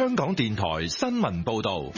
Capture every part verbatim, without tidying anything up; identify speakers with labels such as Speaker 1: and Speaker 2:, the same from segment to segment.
Speaker 1: 香港電台新聞報道。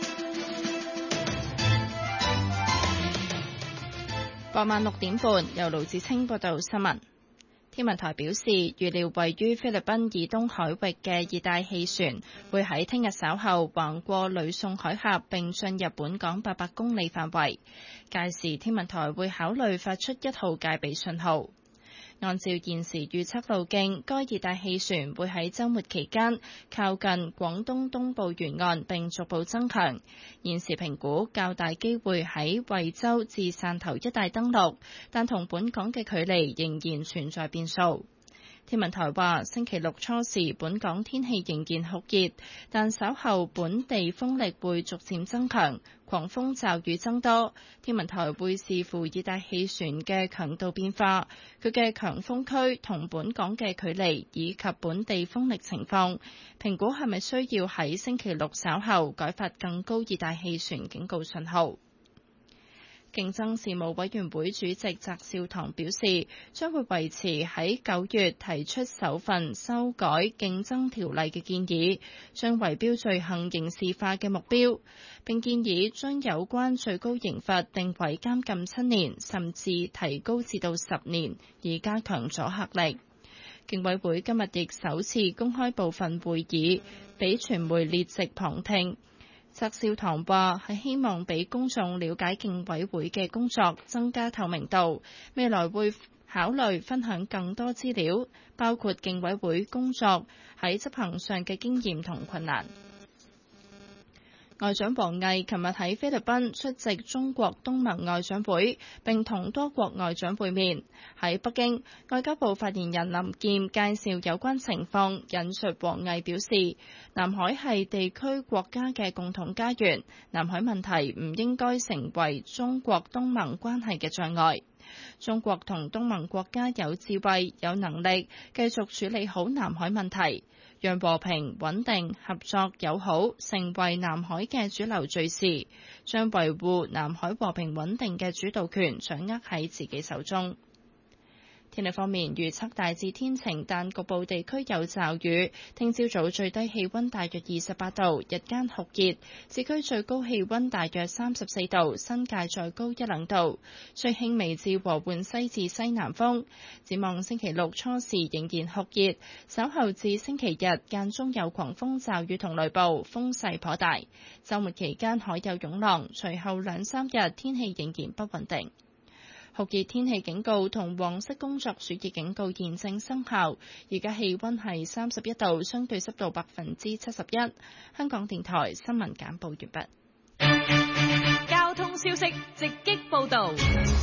Speaker 2: 傍晚六點半，由盧志清報道新聞。天文台表示，預料位於菲律賓以東海域嘅熱帶氣旋會喺聽日稍後橫過呂宋海峽並進入本港八百公里範圍，屆時天文台會考慮發出一號戒備信號。按照現時預測路徑，該熱帶氣旋會喺週末期間靠近廣東東部沿岸並逐步增強。現時評估較大機會喺惠州至汕頭一帶登陸，但同本港嘅距離仍然存在變數。天文台話，星期六初時本港天氣仍然酷熱，但稍後本地風力會逐漸增強，狂風驟雨增多。天文台會視乎熱帶氣旋嘅強度變化、佢嘅強風區同本港嘅距離以及本地風力情況，評估係咪需要喺星期六稍後改發更高熱帶氣旋警告信號。競爭事務委員會主席翟紹唐表示，將會維持喺九月提出首份修改競爭條例嘅建議，將圍標罪行刑事化嘅目標，並建議將有關最高刑罰定為監禁七年，甚至提高至到十年，以加強阻嚇力。競委會今日亦首次公開部分會議，俾傳媒列席旁聽。翟紹唐話係希望俾公眾了解競委會嘅工作，增加透明度。未來會考慮分享更多資料，包括競委會工作喺執行上嘅經驗同困難。外長王毅琴日喺菲律賓出席中國東盟外長會，並同多國外長會面。喺北京，外交部發言人林健介紹有關情況，引述王毅表示，南海係地區國家嘅共同家園，南海問題唔應該成為中國東盟關係嘅障礙。中國同東盟國家有智慧、有能力繼續處理好南海問題，讓和平、穩定、合作、友好成為南海嘅主流敘事，將維護南海和平穩定嘅主導權掌握喺自己手中。天氣方面，預測大致天晴，但局部地區有驟雨。聽朝早最低氣溫大約二十八度，日間酷熱，市區最高氣溫大約三十四度，新界再高一兩度。吹輕微至和緩西至西南風。展望星期六初時仍然酷熱，稍後至星期日間中有狂風驟雨同雷暴，風勢頗大。週末期間海有湧浪，隨後兩三日天氣仍然不穩定。酷熱天氣警告同黃色工作暑熱警告現正生效，而家氣溫係三十一度，相對濕度百分之七十一。香港電台新聞簡報完
Speaker 3: 畢。交通消息直擊報道。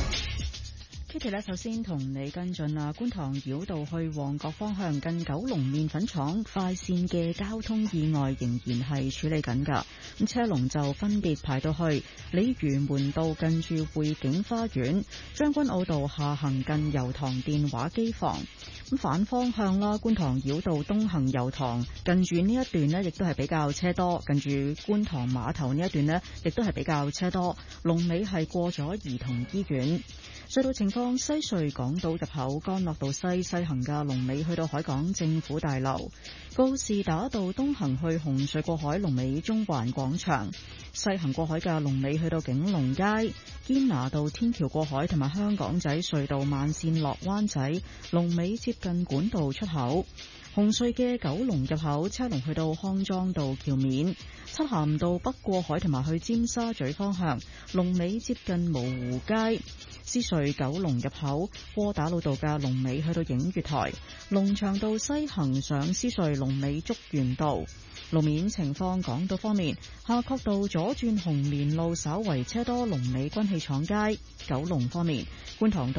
Speaker 4: Kitty 咧，首先同你跟進啊，觀塘繞道去旺角方向近九龍麵粉廠快線嘅交通意外仍然係處理緊㗎，咁車龍就分別排到去鯉魚門道近住匯景花園、將軍澳道下行近油塘電話機房。咁反方向啦，觀塘繞道東行油塘近住呢一段呢，亦都係比較車多，近住觀塘碼頭呢一段呢，亦都係比較車多，龍尾係過咗兒童醫院。隧道情況，西隧港島入口干諾道西西行嘅龍尾去到海港政府大樓，告士打道東行去紅隧過海龍尾中環廣場，西行過海嘅龍尾去到景隆街，堅拿道天橋過海同埋香港仔隧道慢線落灣仔龍尾接近管道出口。紅隧嘅九龍入口車龍去到康莊道橋面，漆咸道北過海同埋去尖沙咀方向龍尾接近蕪湖街。獅隧九龍入口窩打老道嘅龍尾去到映月台，龍翔道西行上獅隧龍尾竹園道。路面情況，港島方面，夏慤道左轉紅棉路稍為車多，龍尾軍器廠街。九龍方面，觀塘道